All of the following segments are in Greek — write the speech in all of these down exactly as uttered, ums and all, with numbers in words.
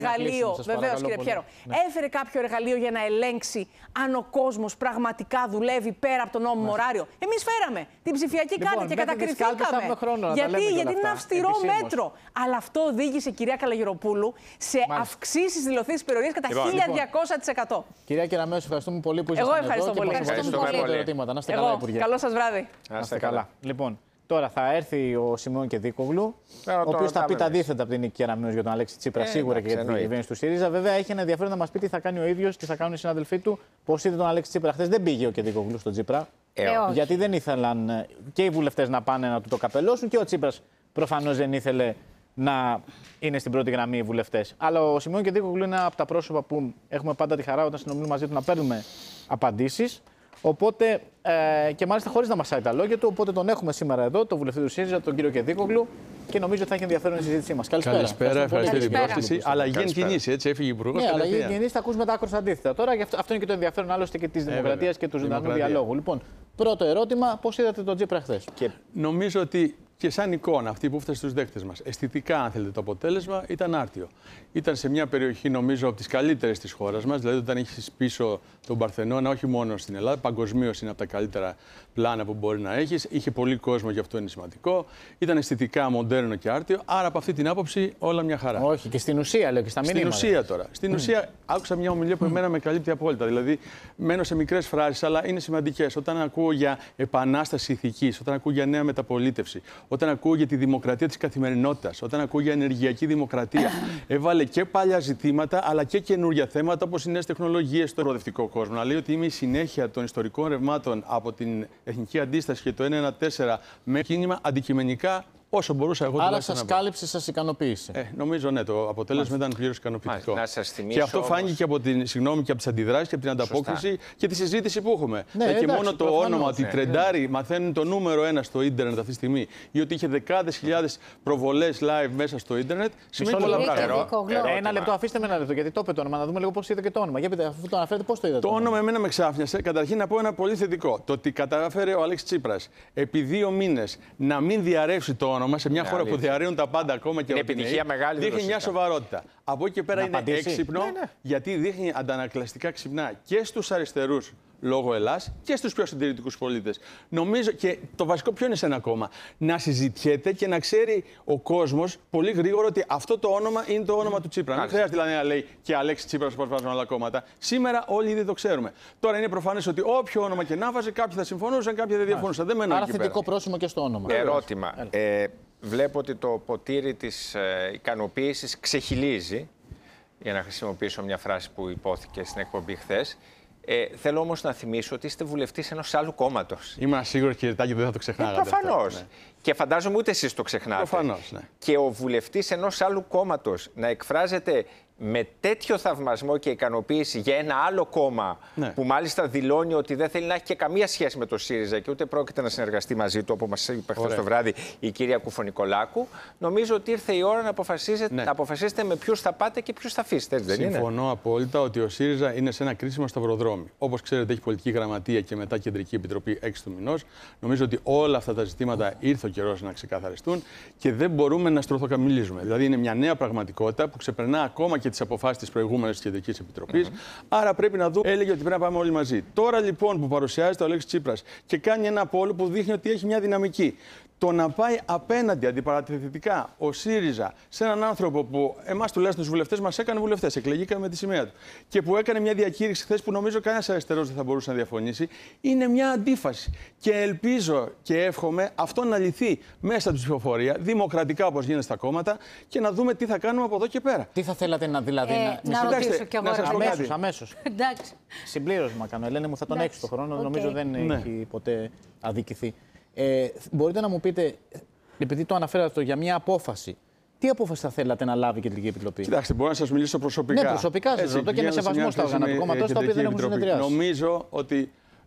Εργαλείο, βεβαίως κύριε Πιέρο. Ναι. Έφερε κάποιο εργαλείο για να ελέγξει αν ο κόσμος πραγματικά δουλεύει πέρα από τον νόμιμο ωράριο. Εμείς φέραμε την ψηφιακή λοιπόν, κάρτα και κατακριθήκαμε. Χρόνο, γιατί γιατί είναι ένα αυστηρό επισήμως. μέτρο. Αλλά αυτό οδήγησε, κυρία Καλαγεροπούλου, σε αυξήσεις δηλωθείς περιορίες κατά λοιπόν, χίλια διακόσια τοις εκατό. Κυρία Κεραμέως, ευχαριστούμε πολύ που ήσασταν εδώ. Εγώ ευχαριστώ πολύ. Ερωτήματα. Να είστε καλά, Υπουργέ. Καλό σας βράδυ. Να είστε καλά. Λοιπόν, τώρα θα έρθει ο Σιμεών Κεδίκογλου, ο οποίος θα πει τα αντίθετα από την Νίκη Κεραμέως για τον Αλέξη Τσίπρα, ε, σίγουρα εντάξει, και για την κυβέρνηση του ΣΥΡΙΖΑ. Βέβαια, έχει ένα ενδιαφέρον να μας πει τι θα κάνει ο ίδιος και θα κάνουν οι συναδελφοί του. Πώς είδε τον Αλέξη Τσίπρα χθες, δεν πήγε ο Κεδίκογλου στον Τσίπρα. Ε, γιατί δεν ήθελαν και οι βουλευτές να πάνε να του το καπελώσουν και ο Τσίπρας προφανώς δεν ήθελε να είναι στην πρώτη γραμμή οι βουλευτές. Αλλά ο Σιμεών Κεδίκογλου είναι από τα πρόσωπα που έχουμε πάντα τη χαρά όταν συνομιλούμε μαζί του να παίρνουμε απαντήσεις. Οπότε, ε, και μάλιστα χωρίς να μασάει τα λόγια του, οπότε τον έχουμε σήμερα εδώ, τον βουλευτή του ΣΥΡΙΖΑ, τον κύριο Κεδίκογλου, και νομίζω ότι θα έχει ενδιαφέρον η συζήτησή μας. Καλησπέρα. Καλησπέρα, ευχαριστώ για την πρόσκληση. Αλλαγή κινήσει, έτσι έφυγε η Υπουργός. Ναι, αλλαγή κινήσει, θα ακούσουμε τα άκρως αντίθετα. Τώρα, αυτό είναι και το ενδιαφέρον άλλωστε και της δημοκρατίας και του ζωντανού διαλόγου. Λοιπόν, πρώτο ερώτημα, πώς είδατε τον Τσίπρα χθες? Και νομίζω ότι και σαν εικόνα αυτή που έφτασε στους δέχτες μας, αισθητικά, αν θέλετε, το αποτέλεσμα ήταν άρτιο. Ήταν σε μια περιοχή, νομίζω, από τις καλύτερες της χώρας μας, δηλαδή όταν έχεις πίσω τον Παρθενώνα, όχι μόνο στην Ελλάδα, παγκοσμίως είναι από τα καλύτερα πλάνα που μπορεί να έχεις. Είχε πολύ κόσμο, γι' αυτό είναι σημαντικό. Ήταν αισθητικά μοντέρνο και άρτιο. Άρα, από αυτή την άποψη, όλα μια χαρά. Όχι, και στην ουσία, λέω και στα μηνύματα. Στην ουσία τώρα. Στην mm. ουσία, άκουσα μια ομιλία που εμένα με καλύπτει απόλυτα. Δηλαδή, μένω σε μικρές φράσεις, αλλά είναι σημαντικές. Όταν ακούω για επανάσταση ηθικής, όταν ακούω για νέα μεταπολίτευση, όταν ακούω για τη δημοκρατία της καθημερινότητας, όταν ακούω για ενεργειακή δημοκρατία, έβαλε και παλιά ζητήματα, αλλά και καινούργια θέματα, όπως οι νέες τεχνολογίες στο προοδευτικό κόσμο. Να λέει ότι είμαι η συνέχεια των ιστορικών ρευμάτων από την Εθνική Αντίσταση και το ένα ένα τέσσερα με κίνημα αντικειμενικά. Όσο μπορούσα εγώ. Άρα σας κάλυψε, σας ικανοποίησε. Ε, νομίζω ναι, το αποτέλεσμα ήταν πλήρως ικανοποιητικό. Να σας θυμίσω, και αυτό όμως... φάνηκε από, την, συγγνώμη, και από τις αντιδράσεις και από την ανταπόκριση Σωστά. και τη συζήτηση που έχουμε. Ναι, ε, εντάξει, και μόνο το προφανώς, όνομα ότι ναι, τρεντάρι ναι. μαθαίνουν το νούμερο ένα στο ίντερνετ αυτή τη στιγμή ή ότι είχε δεκάδες χιλιάδες προβολές live μέσα στο ίντερνετ σημαίνει πολλά πράγματα. Ένα λεπτό, αφήστε με ένα λεπτό, γιατί το είπε το όνομα, να δούμε λίγο πώς είδε και το όνομα. Για πείτε, αφού το αναφέρετε, πώς το είδατε. Το όνομα εμένα με ξάφνιασε. Καταρχήν να πω ένα πολύ θετικό. Το ότι κατάφερε ο Αλέξης Τσίπρας επί δύο μήνες να μην διαρρεύσει το όνομα σε μια χώρα που διαρρέουν τα πάντα. Ακόμα και είναι επιτυχία μεγάλη. Δείχνει μια σοβαρότητα. Από εκεί και πέρα να είναι απαντήσει. έξυπνο, ναι, ναι. γιατί δείχνει αντανακλαστικά ξυπνά και στους αριστερούς λόγω Ελλάς και στους πιο συντηρητικούς πολίτες. Νομίζω και το βασικό ποιο είναι σε ένα κόμμα. Να συζητιέται και να ξέρει ο κόσμος πολύ γρήγορα ότι αυτό το όνομα είναι το όνομα του Τσίπρα. Δεν χρειάζεται δηλαδή να λέει και Αλέξη Τσίπρας όπως βάζουν άλλα κόμματα. Σήμερα όλοι ήδη το ξέρουμε. Τώρα είναι προφανές ότι όποιο όνομα και να βάζει, κάποιοι θα συμφωνούσαν, κάποιοι δεν διαφωνούσαν. Δεν μένω Άρα εκεί θετικό πέρα. πρόσημο και στο όνομα. Ερώτημα. Ε, βλέπω ότι το ποτήρι της ε, ικανοποίησης ξεχυλίζει, για να χρησιμοποιήσω μια φράση που υπόθηκε στην εκπομπή χθες. Ε, θέλω όμως να θυμίσω ότι είστε βουλευτής ενός άλλου κόμματος. Είμαι σίγουρος, κύριε Τάκη, δεν θα το ξεχνάγατε. Ε, προφανώς. Ναι. Και φαντάζομαι ούτε εσείς το ξεχνάτε. Προφανώς, ναι. Και ο βουλευτής ενός άλλου κόμματος να εκφράζεται με τέτοιο θαυμασμό και ικανοποίηση για ένα άλλο κόμμα, ναι. που μάλιστα δηλώνει ότι δεν θέλει να έχει και καμία σχέση με το ΣΥΡΙΖΑ και ούτε πρόκειται να συνεργαστεί μαζί του, όπως μας είπε χθες το βράδυ η κυρία Κουφονικολάκου, νομίζω ότι ήρθε η ώρα να αποφασίσετε, ναι. να αποφασίσετε με ποιους θα πάτε και ποιους θα αφήσετε. Δεν Συμφωνώ είναι? απόλυτα ότι ο ΣΥΡΙΖΑ είναι σε ένα κρίσιμο σταυροδρόμι. Όπως ξέρετε, έχει πολιτική γραμματεία και μετά κεντρική επιτροπή έξι του μηνός. Νομίζω ότι όλα αυτά τα ζητήματα ήρθε ο καιρός να ξεκαθαριστούν και δεν μπορούμε να στρωθοκαμιλίζουμε. Δηλαδή, είναι μια νέα πραγματικότητα που ξεπερνά ακόμα και τις αποφάσεις της προηγούμενης Κεντρικής Επιτροπής. Mm-hmm. Άρα πρέπει να δούμε, έλεγε ότι πρέπει να πάμε όλοι μαζί. Τώρα λοιπόν που παρουσιάζεται ο Αλέξης Τσίπρας και κάνει ένα πόλο που δείχνει ότι έχει μια δυναμική. Το να πάει απέναντι αντιπαρατεθετικά ο ΣΥΡΙΖΑ σε έναν άνθρωπο που εμάς τουλάχιστον τους βουλευτές μας έκανε βουλευτές, εκλεγήκαμε με τη σημαία του και που έκανε μια διακήρυξη χθες που νομίζω κανένας αριστερός δεν θα μπορούσε να διαφωνήσει, είναι μια αντίφαση. Και ελπίζω και εύχομαι αυτό να λυθεί μέσα από τη ψηφοφορία, δημοκρατικά όπως γίνεται στα κόμματα και να δούμε τι θα κάνουμε από εδώ και πέρα. Τι θα θέλατε να δηλαδή. Ε, να, να ρωτήσω κι εγώ. Αμέσως, αμέσως. Εντάξει. Συμπλήρωσμα κάνω. Ελένη μου, θα τον έχεις το χρόνο. Okay. Νομίζω δεν ναι. έχει ποτέ αδικηθεί. Ε, μπορείτε να μου πείτε, επειδή το αναφέρατε για μια απόφαση, τι απόφαση θα θέλατε να λάβει η Κεντρική Επιτροπή? Κοιτάξτε, μπορώ να σας μιλήσω προσωπικά. Ναι, προσωπικά σας ρωτώ και με σεβασμό στα όργανα του κόμματος, τα οποία δεν έχουν συνεδριάσει. Νομίζω ότι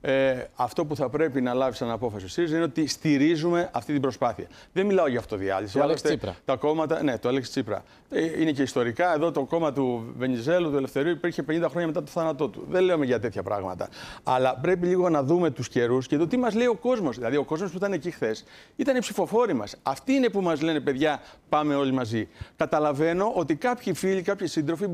Ε, αυτό που θα πρέπει να λάβει σαν απόφαση ο ΣΥΡΙΖΑ είναι ότι στηρίζουμε αυτή την προσπάθεια. Δεν μιλάω για αυτοδιάλυση. Το Άλεξ Τσίπρα. Τα κόμματα, ναι, το Άλεξ Τσίπρα. Ε, είναι και ιστορικά. Εδώ το κόμμα του Βενιζέλου, του Ελευθερίου, υπήρχε πενήντα χρόνια μετά το θάνατό του. Δεν λέμε για τέτοια πράγματα. Αλλά πρέπει λίγο να δούμε τους καιρούς και το τι μας λέει ο κόσμος. Δηλαδή, ο κόσμος που ήταν εκεί χθες ήταν οι ψηφοφόροι μας. Αυτοί είναι που μας λένε, παιδιά, πάμε όλοι μαζί. Καταλαβαίνω ότι κάποιοι φίλοι, κάποιοι σύντροφοι